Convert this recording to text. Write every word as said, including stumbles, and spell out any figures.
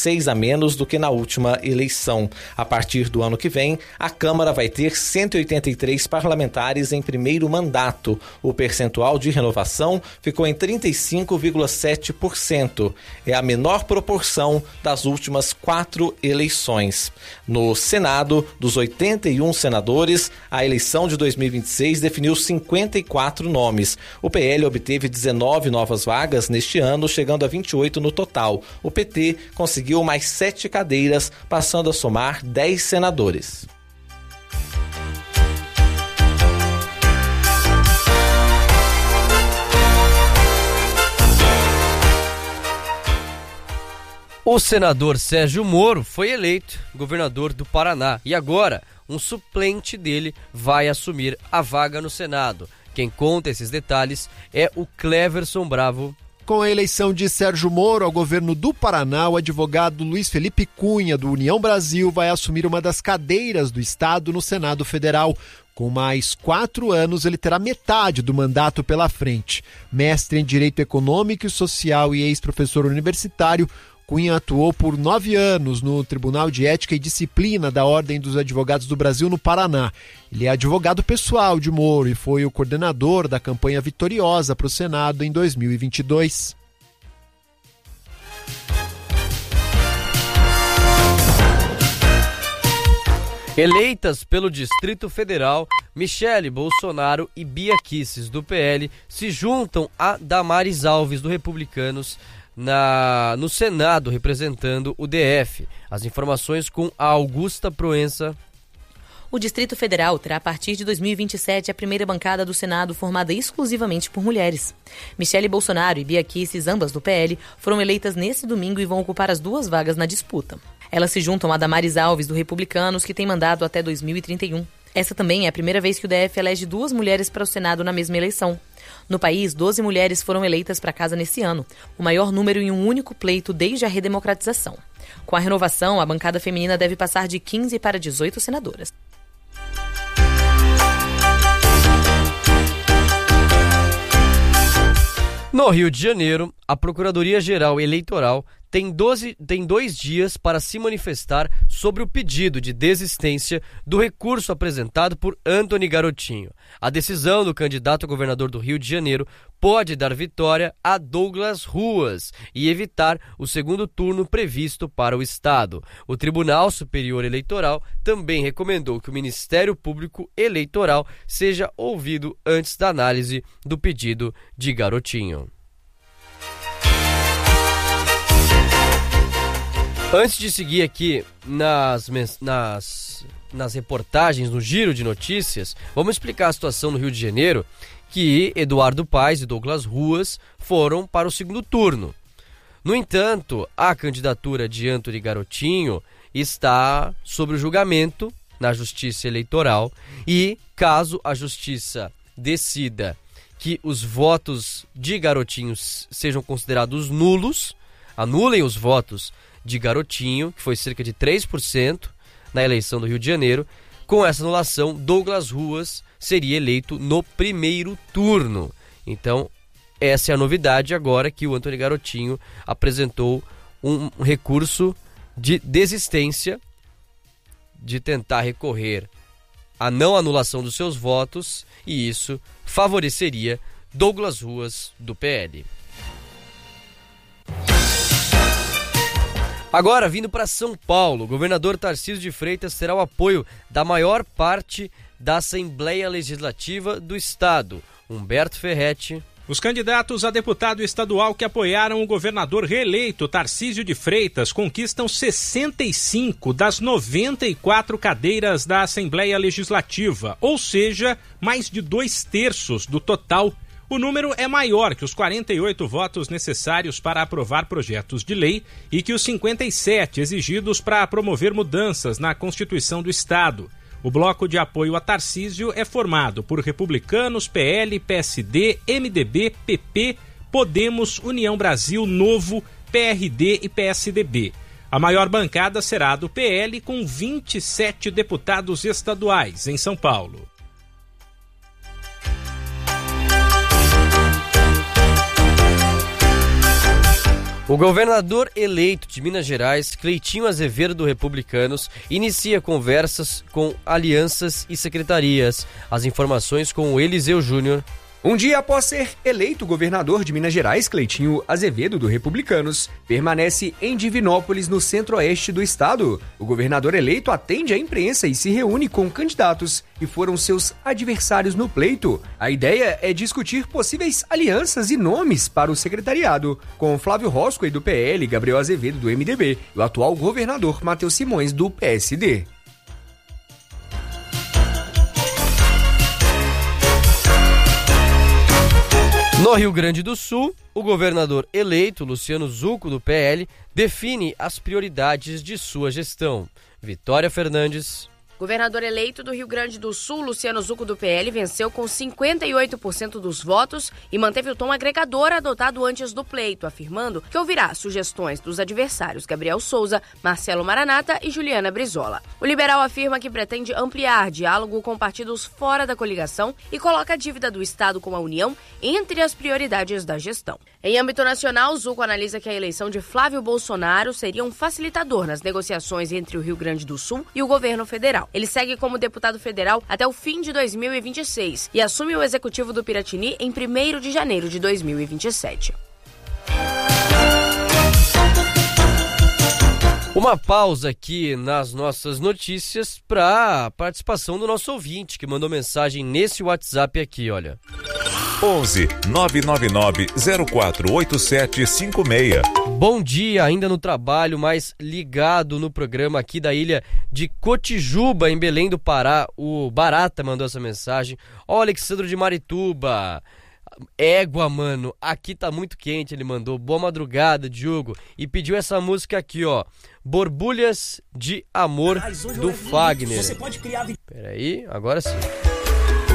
seis a menos do que na última eleição. A partir do ano que vem, a Câmara vai ter cento e oitenta e três parlamentares em primeiro mandato. O percentual de renovação ficou em trinta e cinco vírgula sete por cento. É a menor proporção das últimas quatro eleições. No Senado, dos oitenta e um senadores, a eleição de dois mil e vinte e seis definiu cinquenta e quatro nomes. O P L obteve dezenove novas vagas neste ano, chegando a vinte e oito no total. O P T conseguiu mais sete cadeiras, passando a somar dez senadores. O senador Sérgio Moro foi eleito governador do Paraná e agora um suplente dele vai assumir a vaga no Senado. Quem conta esses detalhes é o Cleverson Bravo. Com a eleição de Sérgio Moro ao governo do Paraná, o advogado Luiz Felipe Cunha, do União Brasil, vai assumir uma das cadeiras do Estado no Senado Federal. Com mais quatro anos, ele terá metade do mandato pela frente. Mestre em Direito Econômico e Social e ex-professor universitário, Cunha atuou por nove anos no Tribunal de Ética e Disciplina da Ordem dos Advogados do Brasil no Paraná. Ele é advogado pessoal de Moro e foi o coordenador da campanha vitoriosa para o Senado em dois mil e vinte e dois. Eleitas pelo Distrito Federal, Michele Bolsonaro e Bia Kicis, do P L, se juntam a Damares Alves, do Republicanos, Na, no Senado, representando o D F. As informações com a Augusta Proença. O Distrito Federal terá a partir de dois mil e vinte e sete a primeira bancada do Senado formada exclusivamente por mulheres. Michele Bolsonaro e Bia Kicis, ambas do P L, foram eleitas nesse domingo e vão ocupar as duas vagas na disputa. Elas se juntam a Damares Alves, do Republicanos, que tem mandato até dois mil e trinta e um. Essa também é a primeira vez que o D F elege duas mulheres para o Senado na mesma eleição. No país, doze mulheres foram eleitas para a casa nesse ano, o maior número em um único pleito desde a redemocratização. Com a renovação, a bancada feminina deve passar de quinze para dezoito senadoras. No Rio de Janeiro, a Procuradoria-Geral Eleitoral tem, doze, tem dois dias para se manifestar sobre o pedido de desistência do recurso apresentado por Antony Garotinho. A decisão do candidato a governador do Rio de Janeiro pode dar vitória a Douglas Ruas e evitar o segundo turno previsto para o estado. O Tribunal Superior Eleitoral também recomendou que o Ministério Público Eleitoral seja ouvido antes da análise do pedido de Garotinho. Antes de seguir aqui nas, nas, nas reportagens, no giro de notícias, vamos explicar a situação no Rio de Janeiro, que Eduardo Paes e Douglas Ruas foram para o segundo turno. No entanto, a candidatura de Antony Garotinho está sob o julgamento na Justiça Eleitoral e, caso a Justiça decida que os votos de Garotinho sejam considerados nulos, anulem os votos de Garotinho, que foi cerca de três por cento na eleição do Rio de Janeiro, com essa anulação, Douglas Ruas seria eleito no primeiro turno. Então, essa é a novidade agora que o Antony Garotinho apresentou um recurso de desistência, de tentar recorrer à não anulação dos seus votos, e isso favoreceria Douglas Ruas, do P L. Agora, vindo para São Paulo, o governador Tarcísio de Freitas terá o apoio da maior parte da Assembleia Legislativa do Estado. Humberto Ferretti. Os candidatos a deputado estadual que apoiaram o governador reeleito Tarcísio de Freitas conquistam sessenta e cinco das noventa e quatro cadeiras da Assembleia Legislativa, ou seja, mais de dois terços do total. O número é maior que os quarenta e oito votos necessários para aprovar projetos de lei e que os cinquenta e sete exigidos para promover mudanças na Constituição do Estado. O bloco de apoio a Tarcísio é formado por republicanos, P L, P S D, M D B, P P, Podemos, União Brasil, Novo, P R D e P S D B. A maior bancada será a do P L, com vinte e sete deputados estaduais em São Paulo. O governador eleito de Minas Gerais, Cleitinho Azevedo do Republicanos, inicia conversas com alianças e secretarias. As informações com o Eliseu Júnior. Um dia após ser eleito governador de Minas Gerais, Cleitinho Azevedo, do Republicanos, permanece em Divinópolis, no centro-oeste do estado. O governador eleito atende à imprensa e se reúne com candidatos que foram seus adversários no pleito. A ideia é discutir possíveis alianças e nomes para o secretariado, com Flávio Roscoe, do P L, Gabriel Azevedo, do M D B, e o atual governador Matheus Simões, do P S D. No Rio Grande do Sul, o governador eleito, Luciano Zucco, do P L, define as prioridades de sua gestão. Vitória Fernandes. Governador eleito do Rio Grande do Sul, Luciano Zucco, do P L, venceu com cinquenta e oito por cento dos votos e manteve o tom agregador adotado antes do pleito, afirmando que ouvirá sugestões dos adversários Gabriel Souza, Marcelo Maranata e Juliana Brizola. O liberal afirma que pretende ampliar diálogo com partidos fora da coligação e coloca a dívida do Estado com a União entre as prioridades da gestão. Em âmbito nacional, Zucco analisa que a eleição de Flávio Bolsonaro seria um facilitador nas negociações entre o Rio Grande do Sul e o governo federal. Ele segue como deputado federal até o fim de dois mil e vinte e seis e assume o executivo do Piratini em primeiro de janeiro de dois mil e vinte e sete. Uma pausa aqui nas nossas notícias para a participação do nosso ouvinte, que mandou mensagem nesse WhatsApp aqui, olha. onze nove nove nove zero quatro oito sete cinco seis. Bom dia, ainda no trabalho, mas ligado no programa aqui da ilha de Cotijuba, em Belém do Pará. O Barata mandou essa mensagem. Ó, o Alexandre de Marituba. Égua, mano, aqui tá muito quente, ele mandou. Boa madrugada, Diogo. E pediu essa música aqui, ó. Borbulhas de Amor, do Fagner. Peraí, agora sim.